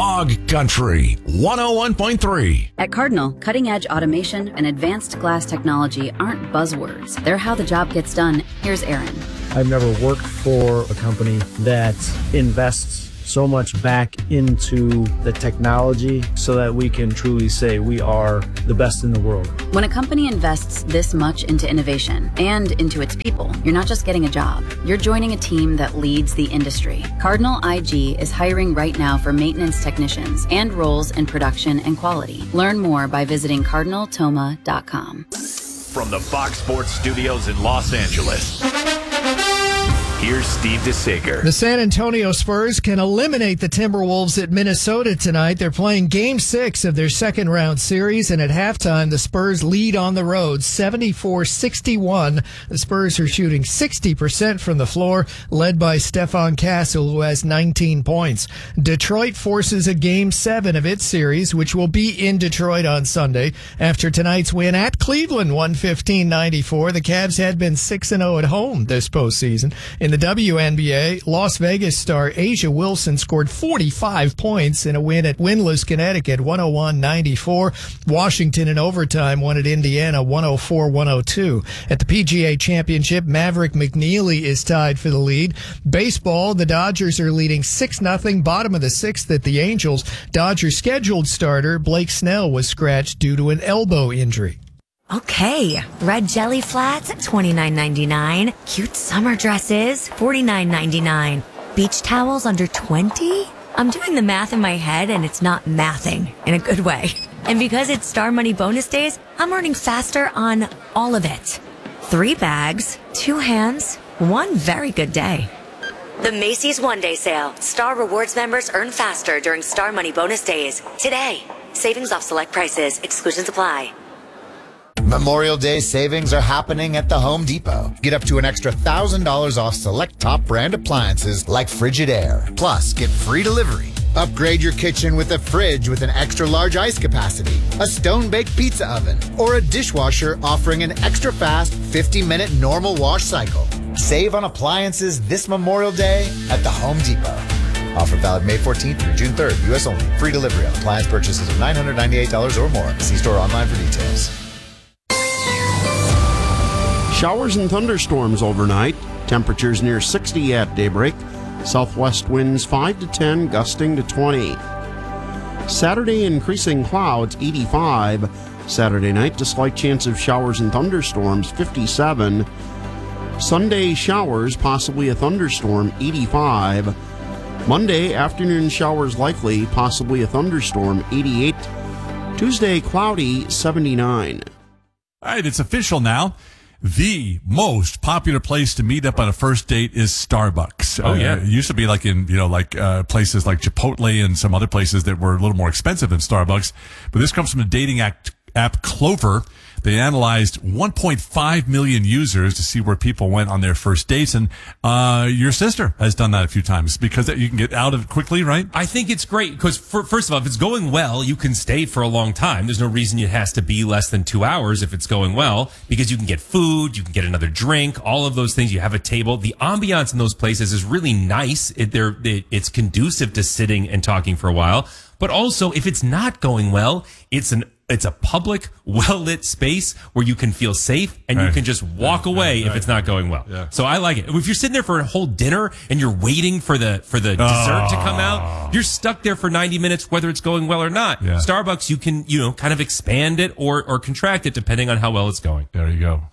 Hog Country 101.3. At Cardinal, cutting-edge automation and advanced glass technology aren't buzzwords. They're how the job gets done. Here's Aaron. I've never worked for a company that invests so much back into the technology so that we can truly say we are the best in the world. When a company invests this much into innovation and into its people, you're not just getting a job. You're joining a team that leads the industry. Cardinal IG is hiring right now for maintenance technicians and roles in production and quality. Learn more by visiting cardinaltoma.com. From the Fox Sports Studios in Los Angeles, here's Steve DeSager. The San Antonio Spurs can eliminate the Timberwolves at Minnesota tonight. They're playing Game 6 of their second-round series, and at halftime, the Spurs lead on the road, 74-61. The Spurs are shooting 60% from the floor, led by Stephon Castle, who has 19 points. Detroit forces a Game 7 of its series, which will be in Detroit on Sunday. After tonight's win at Cleveland, 115-94, the Cavs had been 6-0 at home this postseason. In the WNBA, Las Vegas star A'ja Wilson scored 45 points in a win at winless Connecticut, 101-94. Washington in overtime won at Indiana, 104-102. At the PGA Championship, Maverick McNeely is tied for the lead. Baseball, the Dodgers are leading 6-0, bottom of the sixth at the Angels. Dodgers scheduled starter Blake Snell was scratched due to an elbow injury. Okay, red jelly flats, $29.99. Cute summer dresses, $49.99. Beach towels under $20? I'm doing the math in my head and it's not mathing in a good way. And because it's Star Money bonus days, I'm earning faster on all of it. 3 bags, 2 hands, 1 very good day. The Macy's One Day Sale. Star Rewards members earn faster during Star Money bonus days. Today, savings off select prices. Exclusions apply. Memorial Day savings are happening at the Home Depot. Get up to an extra $1,000 off select top brand appliances like Frigidaire. Plus, get free delivery. Upgrade your kitchen with a fridge with an extra large ice capacity, a stone-baked pizza oven, or a dishwasher offering an extra fast 50-minute normal wash cycle. Save on appliances this Memorial Day at the Home Depot. Offer valid May 14th through June 3rd. U.S. only. Free delivery on appliance purchases of $998 or more. See store online for details. Showers and thunderstorms overnight. Temperatures near 60 at daybreak. Southwest winds 5 to 10, gusting to 20. Saturday, increasing clouds, 85. Saturday night, a slight chance of showers and thunderstorms, 57. Sunday, showers, possibly a thunderstorm, 85. Monday, afternoon showers likely, possibly a thunderstorm, 88. Tuesday, cloudy, 79. All right, it's official now. The most popular place to meet up on a first date is Starbucks. Oh, yeah. It used to be like in, places like Chipotle and some other places that were a little more expensive than Starbucks. But this comes from the dating app Clover. They analyzed 1.5 million users to see where people went on their first dates. And your sister has done that a few times because you can get out of it quickly, right? I think it's great because, first of all, if it's going well, you can stay for a long time. There's no reason it has to be less than 2 hours if it's going well because you can get food, you can get another drink, all of those things. You have a table. The ambiance in those places is really nice. It's conducive to sitting and talking for a while. But also, if it's not going well, it's a public, well-lit space where you can feel safe and you can just walk away if it's not going well. Yeah. So I like it. If you're sitting there for a whole dinner and you're waiting for the dessert to come out, you're stuck there for 90 minutes whether it's going well or not. Yeah. Starbucks, you can, kind of expand it or contract it depending on how well it's going. There you go.